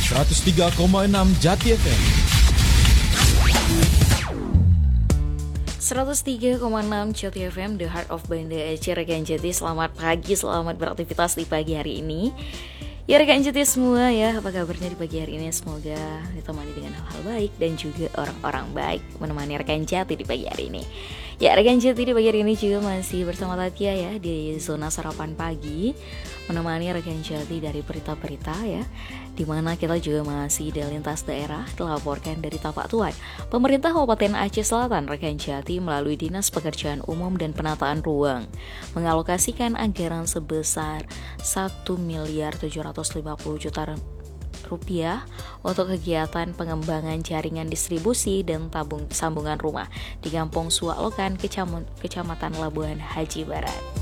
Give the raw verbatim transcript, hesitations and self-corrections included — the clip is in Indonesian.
seratus tiga koma enam Jati F M. seratus tiga koma enam Jati F M, The Heart of Banda Aceh. Rekan Jati, selamat pagi, selamat beraktivitas di pagi hari ini. Ya rekan Jati semua ya, apa kabarnya di pagi hari ini? Semoga ditemani dengan hal-hal baik dan juga orang-orang baik menemani rekan Jati di pagi hari ini. Ya rekan Jati, di pagi hari ini juga masih bersama Tatia ya di zona sarapan pagi, menemani rekan Jati dari berita-berita ya, dimana kita juga masih di lintas daerah dilaporkan dari Tapak Tuan. Pemerintah Kabupaten Aceh Selatan, rekan Jati, melalui Dinas Pekerjaan Umum dan Penataan Ruang mengalokasikan anggaran sebesar satu miliar tujuh ratus lima puluh juta rupiah untuk kegiatan pengembangan jaringan distribusi dan tabung sambungan rumah di Kampung Suak Lokan, Kecamatan Labuhan Haji Barat.